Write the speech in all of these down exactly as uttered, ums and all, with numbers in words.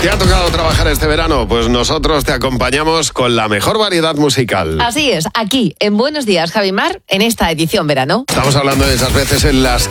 ¿Te ha tocado trabajar este verano? Pues nosotros te acompañamos con la mejor variedad musical. Así es, aquí en Buenos Días, Javi Mar, en esta edición verano. Estamos hablando de esas veces en las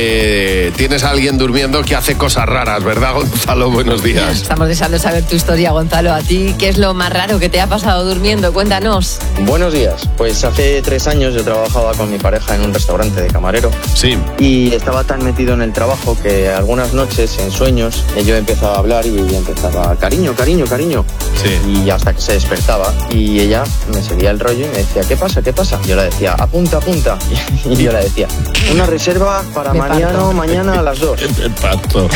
que tienes a alguien durmiendo que hace cosas raras, ¿verdad, Gonzalo? Buenos días. Estamos deseando saber tu historia, Gonzalo. ¿A ti qué es lo más raro que te ha pasado durmiendo? Cuéntanos. Buenos días. Pues hace tres años yo trabajaba con mi pareja en un restaurante de camarero. Sí. Y estaba tan metido en el trabajo que algunas noches, en sueños, yo empezaba a hablar y ella empezaba, cariño, cariño, cariño. Sí. Y hasta que se despertaba y ella me seguía el rollo y me decía, ¿qué pasa? ¿Qué pasa? Yo le decía, apunta, apunta. Y yo le decía, una reserva para Me mañana, parto. mañana a las dos. Me parto.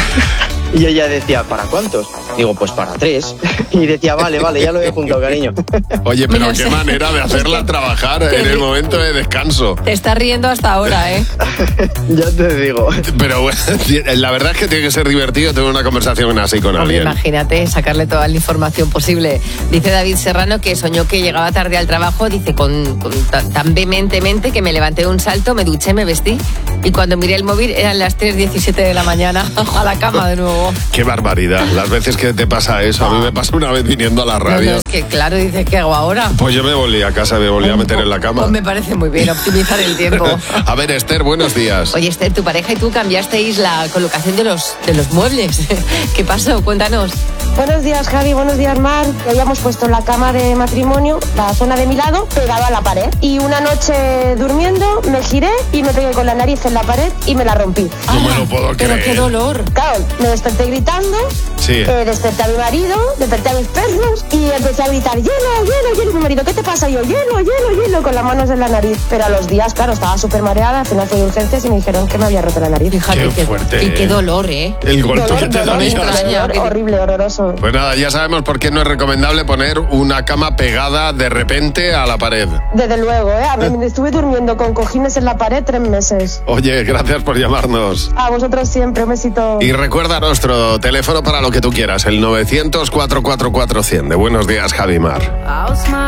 Y ella decía, ¿para cuántos? Digo, pues para tres. Y decía, vale, vale, ya lo he apuntado, cariño. Oye, pero Mira, qué sí. manera de hacerla trabajar en el momento de descanso. Te estás riendo hasta ahora, ¿eh? Ya te digo. Pero bueno, la verdad es que tiene que ser divertido tener una conversación así con Hombre, alguien. imagínate sacarle toda la información posible. Dice David Serrano que soñó que llegaba tarde al trabajo, dice con, con tan, tan vehementemente que me levanté de un salto, me duché, me vestí y cuando miré el móvil eran las tres diecisiete de la mañana. A la cama de nuevo. Qué barbaridad. Las veces que te pasa eso, a mí me pasó una vez viniendo a la No, radio. no, es que claro, dices, ¿qué hago ahora? Pues yo me volví a casa, me volví a meter en la cama. Pues me parece muy bien optimizar el tiempo. A ver, Esther, buenos días. Oye, Esther, tu pareja y tú cambiasteis la colocación de los, de los muebles. ¿Qué pasó? Cuéntanos. Buenos días, Javi. Buenos días, Mar. Que habíamos puesto la cama de matrimonio, la zona de mi lado, pegada a la pared. Y una noche durmiendo me giré y me pegué con la nariz en la pared y me la rompí. No me lo puedo Pero creer. qué dolor. Claro, me desperté gritando, Sí. eh, desperté a mi marido, desperté a mis perros y empecé a gritar, hielo, hielo, hielo. Y mi marido, ¿qué te pasa? Y yo, hielo, hielo, hielo, con las manos en la nariz. Pero a los días, claro, estaba súper mareada, al final fui de urgencias y me dijeron que me había roto la nariz. Fíjate, Qué fuerte, Y eh. qué dolor, ¿eh? El golpe Dolor, que te dolor, daría. dolor. dolor, horrible, horroroso. Pues nada, ya sabemos por qué no es recomendable poner una cama pegada de repente a la pared. Desde luego, ¿eh? A mí me estuve durmiendo con cojines en la pared tres meses. Oye, gracias por llamarnos. A vosotros siempre, un besito. Y recuerda nuestro teléfono para lo que tú quieras, el novecientos, cuatrocientos cuarenta y cuatro cien. De Buenos Días, Javi Mar.